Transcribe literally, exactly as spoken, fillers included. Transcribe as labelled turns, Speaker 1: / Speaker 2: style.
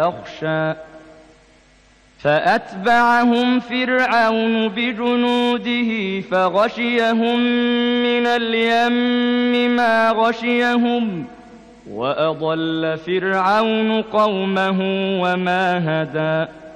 Speaker 1: يخشى فأتبعهم فرعون بجنوده فغشيهم من اليم ما غشيهم وأضل فرعون قومه وما هدى